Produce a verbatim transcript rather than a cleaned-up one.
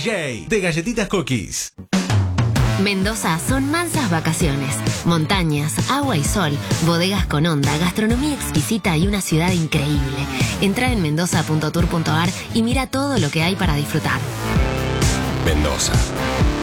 J de Galletitas Cookies. Mendoza son mansas vacaciones, montañas, agua y sol, bodegas con onda, gastronomía exquisita y una ciudad increíble. Entra en mendoza punto tour punto ar y mira todo lo que hay para disfrutar. Mendoza.